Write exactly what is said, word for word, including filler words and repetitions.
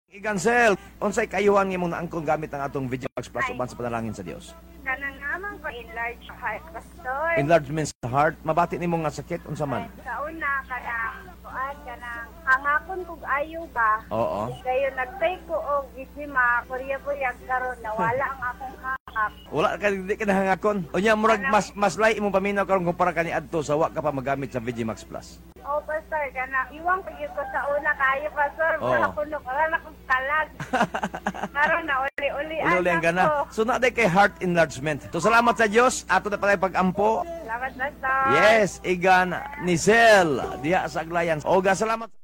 Igansel, unsay kayuhan nga mong naangkon gamit ang atong Vigimax Plus uban sa panalangin sa Dios? Kanang naman ko enlarge heart, pastor. Enlargement sa heart, mabati nimo nga sakit unsa man? Sa una, kanang, kuan, kanang, hangakon kog ayo ba? Oo. Kayo nagtay ko og Vigima, kurya-kurya karon nawala ang akong hangak. Wala ka di ka nahangakon. Unya murag mas mas lay imong paminaw karon kumpara kani adto sa wa ka pa magamit sa Vigimax Plus. Oh, pastor, kanang, iwang ko yun ko sa una kayo, pastor. Oo. Wala ko na, wala na kong talag. Karon na uli-uli Uli ka na. So na day kay heart enlargement. So salamat sa Dios ato na pala pag-ampo. Salamat, pastor. Yes, igan ni Sel diha sa Aglayan. Oga salamat.